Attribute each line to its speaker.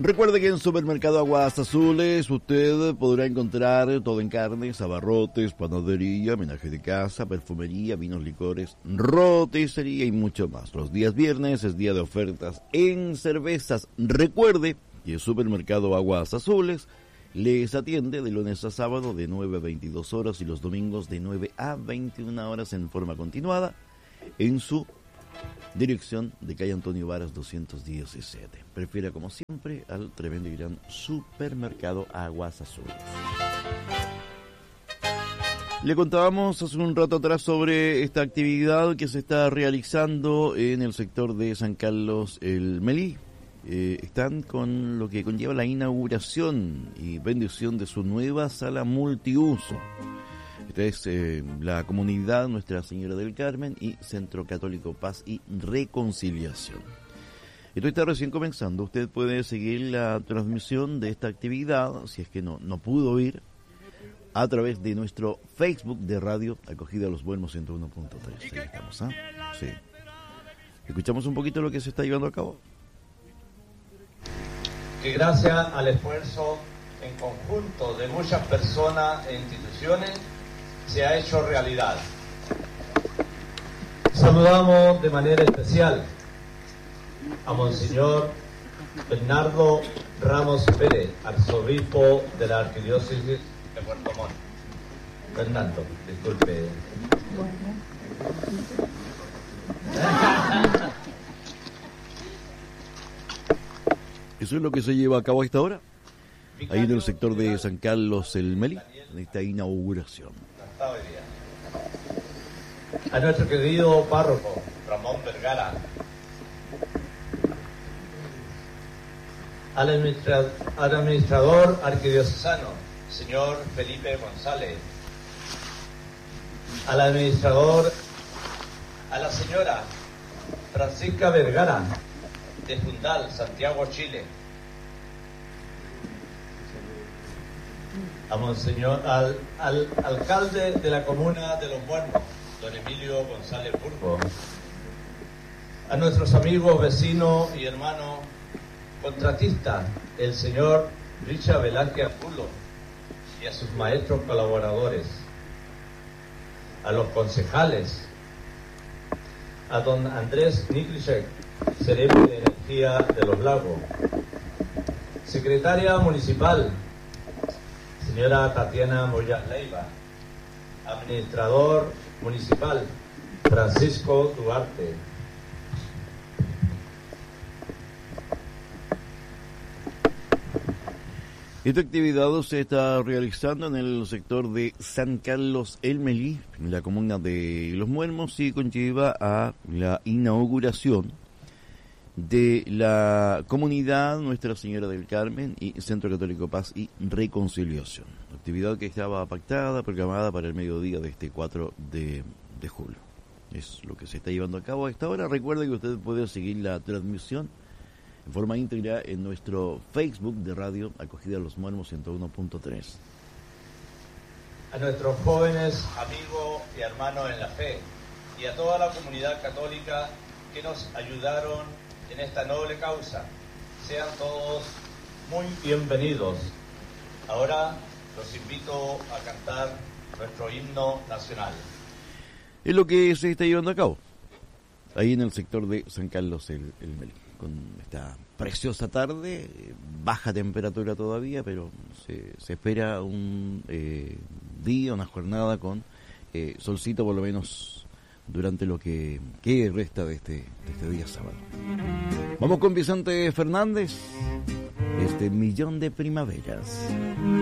Speaker 1: Recuerde que en Supermercado Aguas Azules usted podrá encontrar todo en carnes, abarrotes, panadería, menaje de casa, perfumería, vinos, licores, roticería y mucho más. Los días viernes es día de ofertas en cervezas. Recuerde que el Supermercado Aguas Azules les atiende de lunes a sábado de 9 a 22 horas y los domingos de 9 a 21 horas en forma continuada en su dirección de calle Antonio Varas 217. Prefiera como siempre al tremendo y gran Supermercado Aguas Azules. Le contábamos hace un rato atrás sobre esta actividad que se está realizando en el sector de San Carlos el Melí. Están con lo que conlleva la inauguración y bendición de su nueva sala multiuso. Esta es la comunidad Nuestra Señora del Carmen y Centro Católico Paz y Reconciliación. Esto está recién comenzando. Usted puede seguir la transmisión de esta actividad, si es que no pudo ir, a través de nuestro Facebook de Radio Acogida a los Buenos 101.3. Ahí estamos, ¿ah? Sí. Escuchamos un poquito lo que se está llevando a cabo.
Speaker 2: Que gracias al esfuerzo en conjunto de muchas personas e instituciones se ha hecho realidad. Saludamos de manera especial a Monseñor Bernardo Ramos Pérez, arzobispo de la Arquidiócesis de Puerto Montt. Bernardo, disculpe.
Speaker 1: Eso es lo que se lleva a cabo a esta hora, ahí en el sector de San Carlos el Meli, en esta inauguración.
Speaker 2: A nuestro querido párroco Ramón Vergara, al administrador arquidiocesano señor Felipe González, al administrador, a la señora Francisca Vergara de Fundal, Santiago, Chile, a Monseñor, al alcalde de la comuna de Los Buenos, don Emilio González Burgo, a nuestros amigos, vecinos y hermanos contratistas, el señor Richard Velázquez Apulo, y a sus maestros colaboradores, a los concejales, a don Andrés Niklicek, Ceremi de Energía de los Lagos, secretaria municipal, señora Tatiana Moya Leiva, administrador municipal, Francisco Duarte.
Speaker 1: Esta actividad se está realizando en el sector de San Carlos el Melí, en la comuna de Los Muermos, y conlleva a la inauguración de la comunidad Nuestra Señora del Carmen y Centro Católico Paz y Reconciliación. Actividad que estaba pactada, programada para el mediodía de este 4 de julio. Es lo que se está llevando a cabo a esta hora. Recuerde que usted puede seguir la transmisión en forma íntegra en nuestro Facebook de Radio Acogida a los Muermos 101.3.
Speaker 2: A nuestros jóvenes amigos y hermanos en la fe y a toda la comunidad católica que nos ayudaron en esta noble causa, sean todos muy bienvenidos. Ahora los invito a cantar nuestro himno nacional.
Speaker 1: Es lo que se está llevando a cabo ahí en el sector de San Carlos el Melí, con esta preciosa tarde, baja temperatura todavía, pero se espera un día, una jornada con solcito por lo menos durante lo que resta de este día sábado. Vamos con Vicente Fernández, Millón de Primaveras.